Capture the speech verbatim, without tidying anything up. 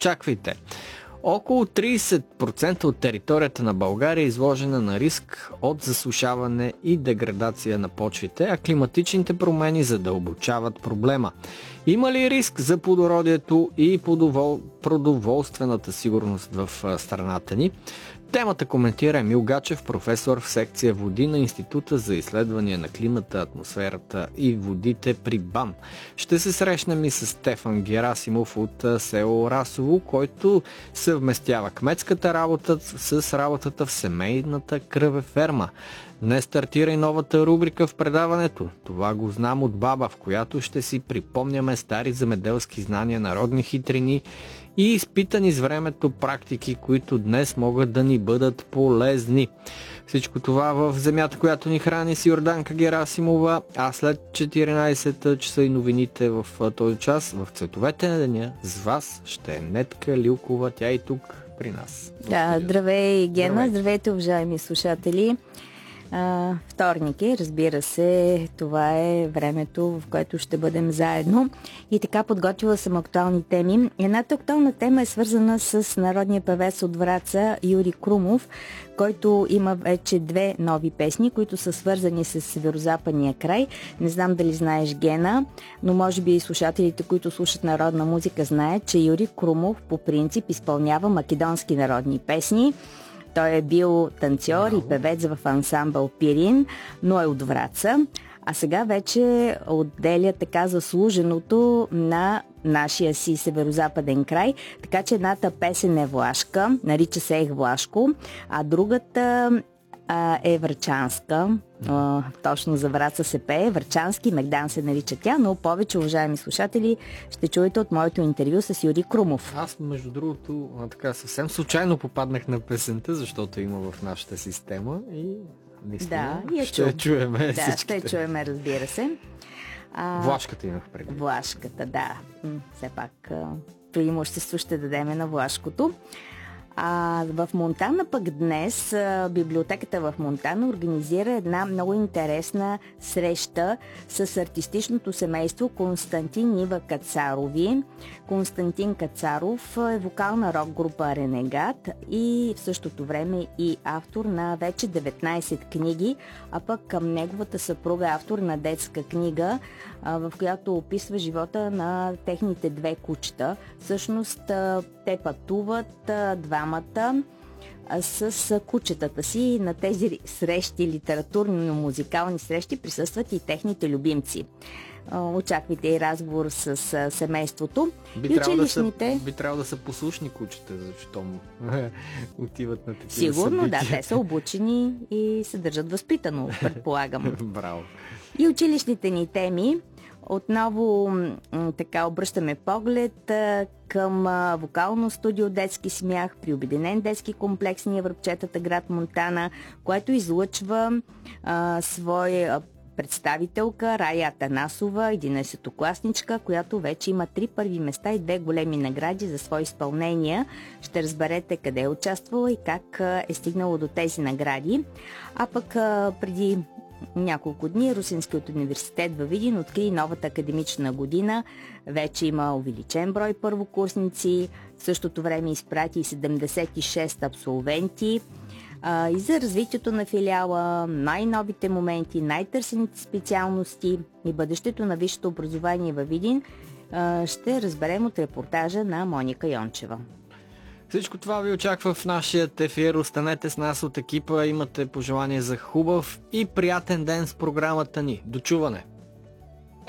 очаквайте. Около трийсет процента от територията на България е изложена на риск от засушаване и деградация на почвите, а климатичните промени задълбочават проблема. Има ли риск за плодородието и продовол... продоволствената сигурност в страната ни? Темата коментира Емил Гачев, професор в секция води на Института за изследвания на климата, атмосферата и водите при БАН. Ще се срещнем и с Стефан Герасимов от село Расово, който съвместява кметската работа с работата в семейната кръвеферма. Днес стартира и новата рубрика в предаването. Това го знам от баба, в която ще си припомняме стари земеделски знания, народни хитрини и изпитани с времето практики, които днес могат да ни бъдат полезни. Всичко това в земята, която ни храни с Йорданка Герасимова, а след четиринайсет часа и новините в този час в цветовете на деня с вас ще е Нетка Лилкова, тя и тук при нас. Да, здравей, Гена, Здравей. Здравейте, уважаеми слушатели. А, вторник е, разбира се, това е времето, в което ще бъдем заедно. И така подготвила съм актуални теми. Едната актуална тема е свързана с народния певец от Враца Юрий Крумов, който има вече две нови песни, които са свързани с северозападния край. Не знам дали знаеш, Гена, но може би и слушателите, които слушат народна музика, знаят, че Юрий Крумов по принцип изпълнява македонски народни песни. Той е бил танцор и певец в ансамбъл Пирин, но е от Враца. А сега вече отделя така заслуженото на нашия си северозападен край. Така че едната песен е влашка, нарича се Ех Влашко, а другата а, е врачанска. А, точно за Враца се пее. Врачански, Мегдан се нарича тя, но повече, уважаеми слушатели, ще чуете от моето интервю с Юрий Крумов. Аз, между другото, така съвсем случайно попаднах на песента, защото има в нашата система и наистина да, ще чу. чуеме да, всичките. ще чуеме, разбира се. А, Влашката имах преди. Влашката, да. М, все пак преимущество ще дадеме на Влашкото. А в Монтана пък днес библиотеката в Монтана организира една много интересна среща с артистичното семейство Константин Ива Кацарови. Константин Кацаров е вокал на рок група Ренегат и в същото време и автор на вече деветнайсет книги, а пък към неговата съпруга е автор на детска книга, в която описва живота на техните две кучета. Всъщност те пътуват двамата с кучетата си. На тези срещи, литературно-музикални срещи, присъстват и техните любимци. Очаквайте и разговор с семейството. Би и трябвало училищните... да са, би трябвало да са послушни кучета, защото отиват на такива Сигурно, събития. да, те са обучени и се държат възпитано, предполагам. Браво. И училищните ни теми. Отново м- така обръщаме поглед а, към а, вокално студио Детски смях при Обединен детски комплекс Ние Връбчетата, град Монтана, което излъчва а, своя представителка Рая Атанасова, единайсетокласничка, която вече има три първи места и две големи награди за свои изпълнения. Ще разберете къде е участвала и как а, е стигнала до тези награди. А пък а, преди няколко дни Русинският университет във Видин откри новата академична година. Вече има увеличен брой първокурсници, в същото време изпрати седемдесет и шест абсолвенти. А, и за развитието на филиала, най-новите моменти, най-търсените специалности и бъдещето на висшето образование във Видин а, ще разберем от репортажа на Моника Йончева. Всичко това ви очаква в нашия ефир. Останете с нас от екипа. Имате пожелание за хубав и приятен ден с програмата ни. До чуване!